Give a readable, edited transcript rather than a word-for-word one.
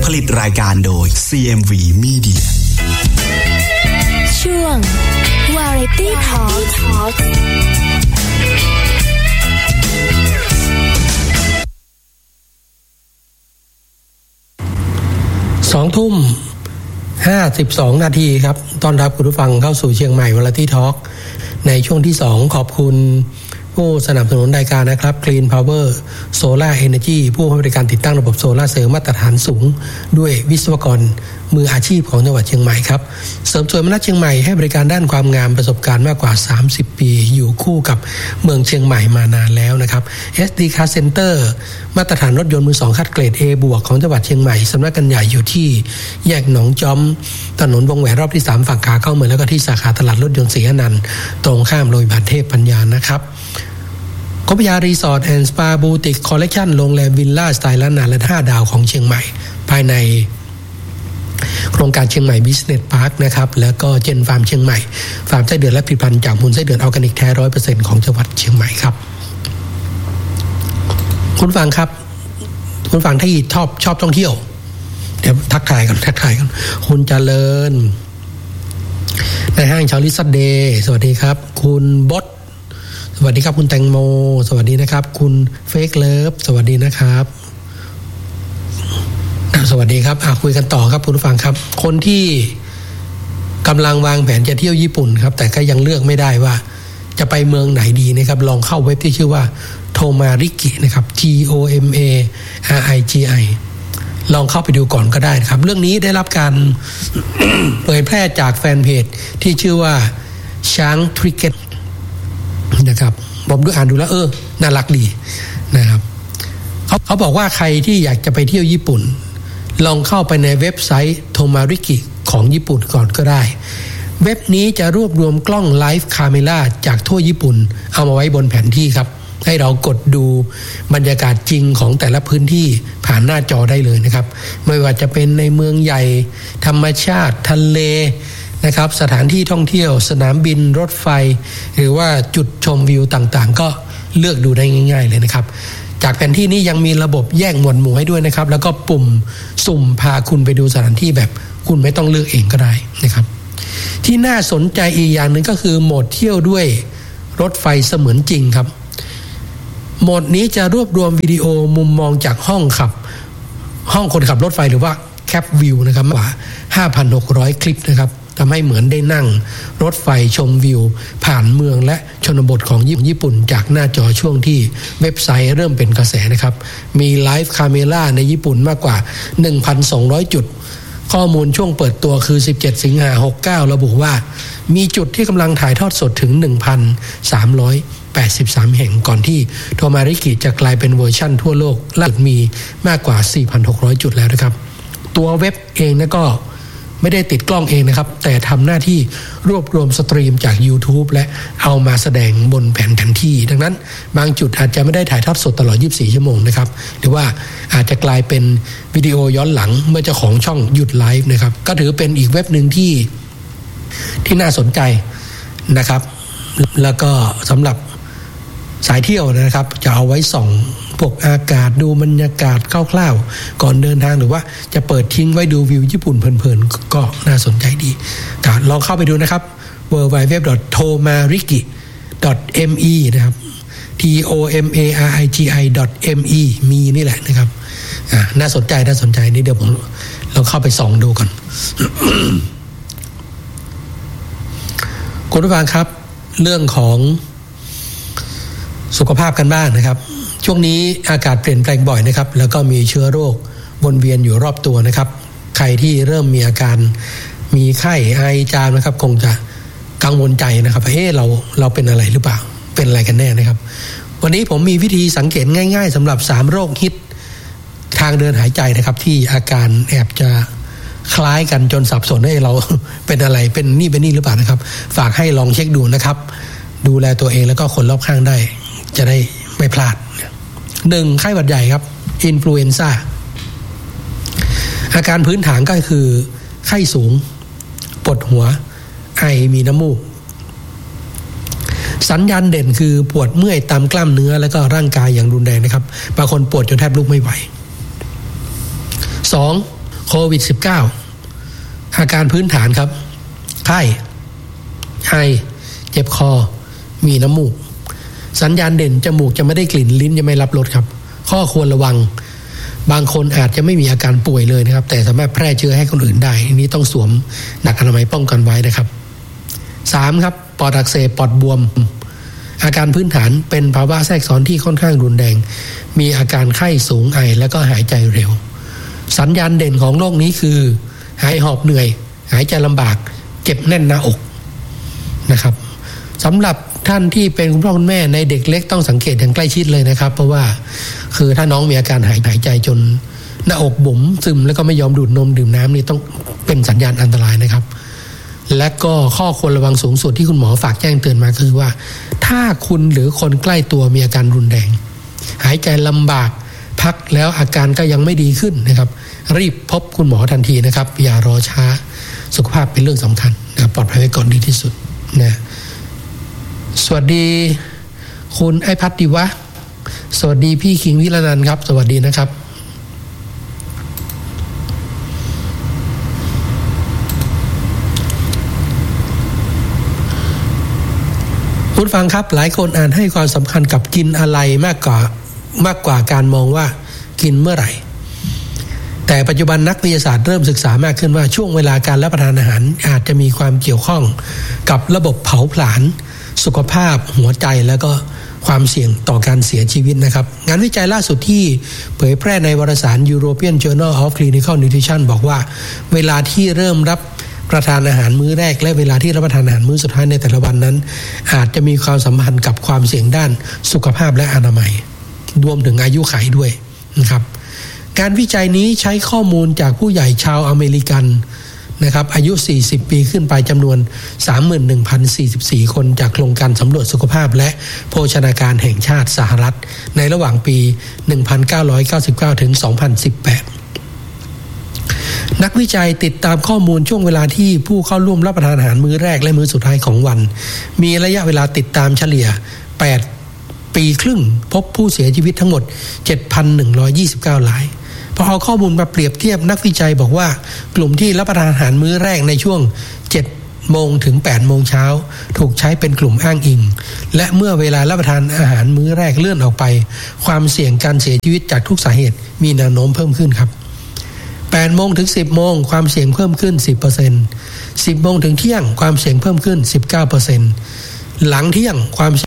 ผลิตรายการโดย CMV Media ช่วง Variety Talk 20:52 นาทีครับต้อนรับคุณผู้ฟังเข้าสู่เชียงใหม่ Variety Talk ในช่วงที่2ขอบคุณผู้สนับสนุนรายการนะครับ Clean Power Solar Energy ผู้ให้บริการติดตั้งระบบโซลาร์เซลล์มาตรฐานสูงด้วยวิศวกรมืออาชีพของจังหวัดเชียงใหม่ครับเสริมสวยมนัสเชียงใหม่ให้บริการด้านความงามประสบการณ์มากกว่า30ปีอยู่คู่กับเมืองเชียงใหม่มานานแล้วนะครับ SD Car Center มาตรฐานรถยนต์มือ2คัดเกรด A บวกของจังหวัดเชียงใหม่สำนักงานใหญ่อยู่ที่แยกหนองจอมถนนวงแหวนรอบที่3ฝั่งขาเข้าเมืองแล้วก็ที่สาขาตลาดรถยนต์ศรีอนันต์ตรงข้ามโรงพยาบาลเทพปัญญานะครับคบยารีสอร์ทแอนด์สปาบูติกคอลเลคชั่นโรงแรมวิลล่าสไตล์ล้านนาและ5ดาวของเชียงใหม่ภายในโครงการเชียงใหม่บิสเนสพาร์คนะครับแล้วก็เจนฟาร์มเชียงใหม่ฟาร์มไส้เดือนและผลิตภัณฑ์จากมูลไส้เดือนออร์แกนิกแท้ 100% ของจังหวัดเชียงใหม่ครับคุณฟังครับคุณฟังที่ชอบท่องเที่ยวเดี๋ยวทักทายกันคุณเจริญในห้างชาวลิซัดเดย์สวัสดีครับคุณบดสวัสดีครับคุณแตงโมสวัสดีนะครับคุณเฟคเลิฟสวัสดีนะครับสวัสดีครับคุยกันต่อครับคุณผู้ฟังครับคนที่กำลังวางแผนจะเที่ยวญี่ปุ่นครับแต่ก็ยังเลือกไม่ได้ว่าจะไปเมืองไหนดีนะครับลองเข้าเว็บที่ชื่อว่าโทมาริกินะครับ TOMARIGI ลองเข้าไปดูก่อนก็ได้นะครับเรื่องนี้ได้รับการ เผยแพร่จากแฟนเพจที่ชื่อว่าช้างทริเก็ตนะครับผมดูอ่านดูแล้วน่ารักดีนะครับเขาบอกว่าใครที่อยากจะไปเที่ยวญี่ปุ่นลองเข้าไปในเว็บไซต์โทมาริกิของญี่ปุ่นก่อนก็ได้เว็บนี้จะรวบรวมกล้องไลฟ์คาเมล่าจากทั่วญี่ปุ่นเอามาไว้บนแผนที่ครับให้เรากดดูบรรยากาศจริงของแต่ละพื้นที่ผ่านหน้าจอได้เลยนะครับไม่ว่าจะเป็นในเมืองใหญ่ธรรมชาติทะเลนะครับสถานที่ท่องเที่ยวสนามบินรถไฟหรือว่าจุดชมวิวต่างๆก็เลือกดูได้ง่ายๆเลยนะครับจากแผนที่นี้ยังมีระบบแยกหมวดหมู่ให้ด้วยนะครับแล้วก็ปุ่มสุ่มพาคุณไปดูสถานที่แบบคุณไม่ต้องเลือกเองก็ได้นะครับที่น่าสนใจอีกอย่างหนึ่งก็คือโหมดเที่ยวด้วยรถไฟเสมือนจริงครับโหมดนี้จะรวบรวมวิดีโอมุมมองจากห้องคนขับรถไฟหรือว่าแคปวิวนะครับกว่า 5,600 คลิปนะครับทำให้เหมือนได้นั่งรถไฟชมวิวผ่านเมืองและชนบทของญี่ปุ่นจากหน้าจอช่วงที่เว็บไซต์เริ่มเป็นกระแสนะครับมีไลฟ์คาเมล่าในญี่ปุ่นมากกว่า 1,200 จุดข้อมูลช่วงเปิดตัวคือ17สิงหาคม69ระบุว่ามีจุดที่กำลังถ่ายทอดสดถึง 1,383 แห่งก่อนที่โทมาริกิจะกลายเป็นเวอร์ชั่นทั่วโลกล่าสุดมีมากกว่า 4,600 จุดแล้วนะครับตัวเว็บเองนะก็ไม่ได้ติดกล้องเองนะครับแต่ทำหน้าที่รวบรวมสตรีมจาก YouTube และเอามาแสดงบนแผนที่ดังนั้นบางจุดอาจจะไม่ได้ถ่ายทอดสดตลอด24ชั่วโมงนะครับหรือว่าอาจจะกลายเป็นวิดีโอย้อนหลังเมื่อเจ้าของช่องหยุดไลฟ์นะครับก็ถือเป็นอีกเว็บหนึ่งที่น่าสนใจนะครับแล้วก็สำหรับสายเที่ยวนะครับจะเอาไว้ส่องพวกอากาศดูบรรยากาศคร่าวๆก่อนเดินทางหรือว่าจะเปิดทิ้งไว้ดูวิวญี่ปุ่นเพลินๆก็น่าสนใจดีลองเข้าไปดูนะครับ www.tomarigi.me นะครับ TOMARIGI.me มีนี่แหละนะครับน่าสนใจนี่เดี๋ยวผมลองเข้าไปส่องดูก่อน คุณผู้ฟังครับเรื่องของสุขภาพกันบ้างนะครับช่วงนี้อากาศเปลี่ยนแปลงบ่อยนะครับแล้วก็มีเชื้อโรควนเวียนอยู่รอบตัวนะครับใครที่เริ่มมีอาการมีไข้ไอจามนะครับคงจะกังวลใจนะครับเราเป็นอะไรหรือเปล่าเป็นอะไรกันแน่นะครับวันนี้ผมมีวิธีสังเกตง่ายๆสำหรับ3โรคฮิตทางเดินหายใจนะครับที่อาการแอบจะคล้ายกันจนสับสนให้เราเป็นอะไรเป็นนี่หรือเปล่านะครับฝากให้ลองเช็คดูนะครับดูแลตัวเองแล้วก็คนรอบข้างได้จะได้ไม่พลาด 1. ไข้หวัดใหญ่ครับอินฟลูเอนซ่าอาการพื้นฐานก็คือไข้สูงปวดหัวไอมีน้ำมูกสัญญาณเด่นคือปวดเมื่อยตามกล้ามเนื้อแล้วก็ร่างกายอย่างรุนแรงนะครับบางคนปวดจนแทบลุกไม่ไหว 2. โควิด -19 อาการพื้นฐานครับไข้ไอเจ็บคอมีน้ำมูกสัญญาณเด่นจมูกจะไม่ได้กลิ่นลิ้นจะไม่รับรสครับข้อควรระวังบางคนอาจจะไม่มีอาการป่วยเลยนะครับแต่สามารถแพร่เชื้อให้คนอื่นได้อันนี้ต้องสวมหน้ากากอนามัยป้องกันไว้นะครับ 3. ครับปอดอักเสบปอดบวมอาการพื้นฐานเป็นภาวะแทรกซ้อนที่ค่อนข้างรุนแรงมีอาการไข้สูงไอและก็หายใจเร็วสัญญาณเด่นของโรคนี้คือหายหอบเหนื่อยหายใจลำบากเจ็บแน่นหน้าอกนะครับสำหรับท่านที่เป็นคุณพ่อคุณแม่ในเด็กเล็กต้องสังเกตอย่างใกล้ชิดเลยนะครับเพราะว่าคือถ้าน้องมีอาการหายใจจนหน้าอกบุ๋มซึมแล้วก็ไม่ยอมดูดนมดื่มน้ำนี่ต้องเป็นสัญญาณอันตรายนะครับและก็ข้อควรระวังสูงสุดที่คุณหมอฝากแจ้งเตือนมาคือว่าถ้าคุณหรือคนใกล้ตัวมีอาการรุนแรงหายใจลำบากพักแล้วอาการก็ยังไม่ดีขึ้นนะครับรีบพบคุณหมอทันทีนะครับอย่ารอช้าสุขภาพเป็นเรื่องสำคัญนะครับปลอดภัยไว้ก่อนดีที่สุดนะสวัสดีคุณไอพัฒดิวะสวัสดีพี่คิงวิรนันท์ครับสวัสดีนะครับคุณฟังครับหลายคนอ่านให้ความสำคัญกับกินอะไรมากกว่าการมองว่ากินเมื่อไหร่แต่ปัจจุบันนักวิทยาศาสตร์เริ่มศึกษามากขึ้นว่าช่วงเวลาการรับประทานอาหารอาจจะมีความเกี่ยวข้องกับระบบเผาผลาญสุขภาพหัวใจแล้วก็ความเสี่ยงต่อการเสียชีวิตนะครับงานวิจัยล่าสุดที่เผยแพร่ในวารสาร European Journal of Clinical Nutrition บอกว่าเวลาที่เริ่มรับประทานอาหารมื้อแรกและเวลาที่รับประทานอาหารมื้อสุดท้ายในแต่ละวันนั้นอาจจะมีความสัมพันธ์กับความเสี่ยงด้านสุขภาพและอนามัยรวมถึงอายุขัยด้วยนะครับการวิจัยนี้ใช้ข้อมูลจากผู้ใหญ่ชาวอเมริกันนะครับอายุ40ปีขึ้นไปจำนวน 31,044 คนจากโครงการสำรวจสุขภาพและโภชนาการแห่งชาติสหรัฐในระหว่างปี 1999 ถึง 2018 นักวิจัยติดตามข้อมูลช่วงเวลาที่ผู้เข้าร่วมรับประทานอาหารมื้อแรกและมื้อสุดท้ายของวันมีระยะเวลาติดตามเฉลี่ย 8 ปีครึ่งพบผู้เสียชีวิตทั้งหมด 7,129 รายพอเอาข้อมูลมาเปรียบเทียบนักวิจัยบอกว่ากลุ่มที่รับประทานอาหารมื้อแรกในช่วง 7 โมงถึง 8 โมงเช้าถูกใช้เป็นกลุ่มอ้างอิงและเมื่อเวลารับประทานอาหารมื้อแรกเลื่อนออกไปความเสี่ยงการเสียชีวิตจากทุกสาเหตุมีแนวโน้มเพิ่มขึ้นครับ8 โมงถึง 10 โมงความเสี่ยงเพิ่มขึ้น 10% 10 โมงถึงเที่ยงความเสี่ยงเพิ่มขึ้น 19% หลังเที่ยงความเสี่ยง